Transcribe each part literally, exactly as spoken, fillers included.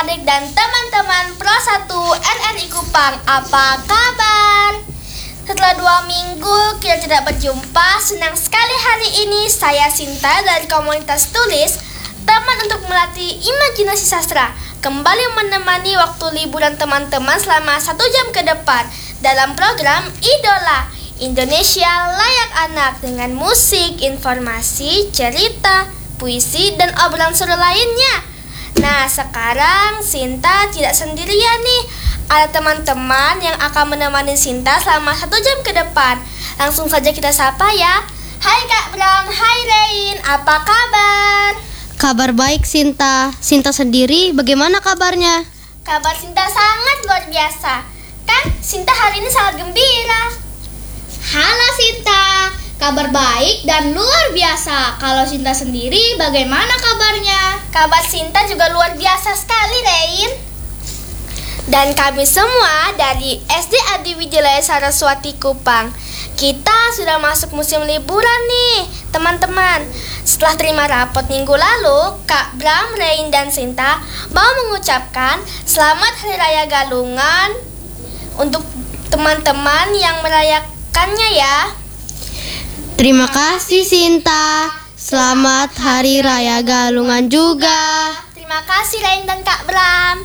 adik-adik dan teman-teman Pro satu R R I Kupang, apa kabar? Setelah dua minggu kita tidak berjumpa, senang sekali hari ini saya Sinta dari komunitas tulis Teman untuk Melatih Imajinasi Sastra kembali menemani waktu liburan teman-teman selama satu jam ke depan dalam program Idola Indonesia Layak Anak dengan musik, informasi, cerita, puisi, dan obrolan seru lainnya. Nah, sekarang Sinta tidak sendirian nih. Ada teman-teman yang akan menemani Sinta selama satu jam ke depan. Langsung saja kita sapa ya. Hai Kak Bram, hai Rein, apa kabar? Kabar baik Sinta. Sinta sendiri bagaimana kabarnya? Kabar Sinta sangat luar biasa. Kan Sinta hari ini sangat gembira. Halo Sinta, kabar baik dan luar biasa. Kalau Sinta sendiri bagaimana kabarnya? Kabar Sinta juga luar biasa sekali, Rein. Dan kami semua dari S D Adi Wijaya Saraswati Kupang, kita sudah masuk musim liburan nih, teman-teman. Setelah terima rapot minggu lalu, Kak Bram, Rein, dan Sinta mau mengucapkan Selamat Hari Raya Galungan untuk teman-teman yang merayakannya ya. Terima kasih Sinta. Selamat Hari Raya Galungan juga. Terima kasih Rein dan Kak Bram.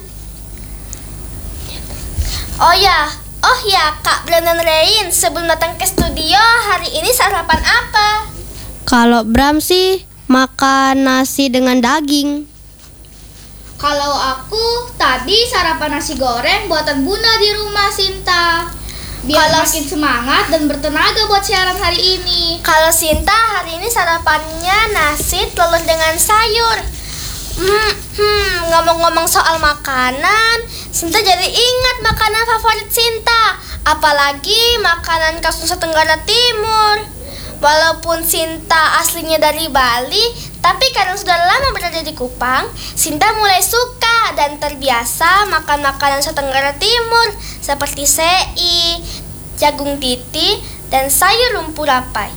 Oh ya, oh ya Kak Bram dan Rein, sebelum datang ke studio hari ini sarapan apa? Kalau Bram sih makan nasi dengan daging. Kalau aku tadi sarapan nasi goreng buatan Bunda di rumah Sinta. Biar Kalau makin semangat dan bertenaga buat siaran hari ini. Kalau Sinta hari ini sarapannya nasi telur dengan sayur. Hmm, hmm, ngomong-ngomong soal makanan, Sinta jadi ingat makanan favorit Sinta, apalagi makanan khas Nusa Tenggara Timur. Walaupun Sinta aslinya dari Bali, tapi karena sudah lama berada di Kupang, Sinta mulai suka dan terbiasa makan makanan Nusa Tenggara Timur seperti sei, jagung titi, dan sayur lumpur lapai.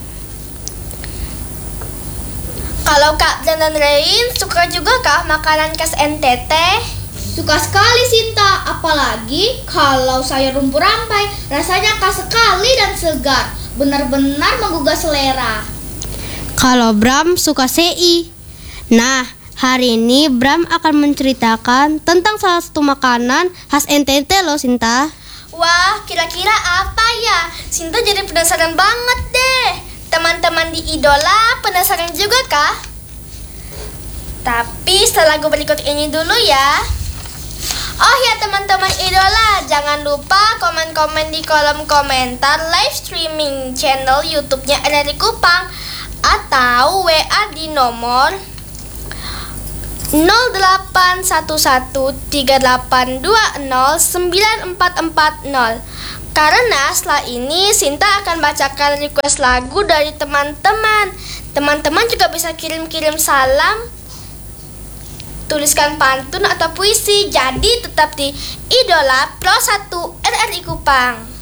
Kalau Kak Bram dan Rein suka juga kah makanan khas N T T? Suka sekali Sinta, apalagi kalau sayur lumpur lapai, rasanya khas sekali dan segar, benar-benar menggugah selera. Kalau Bram suka sei. Nah, hari ini Bram akan menceritakan tentang salah satu makanan khas N T T loh Sinta. Wah, kira-kira apa ya? Sinta jadi penasaran banget deh. Teman-teman di Idola penasaran juga kah? Tapi setelah lagu berikut ini dulu ya. Oh ya teman-teman Idola, jangan lupa komen-komen di kolom komentar live streaming channel YouTube-nya R R I Kupang atau W A di nomor nol delapan satu satu tiga delapan dua nol sembilan empat empat nol. Karena setelah ini Sinta akan bacakan request lagu dari teman-teman. Teman-teman juga bisa kirim-kirim salam, tuliskan pantun atau puisi. Jadi tetap di Idola Pro satu R R I Kupang.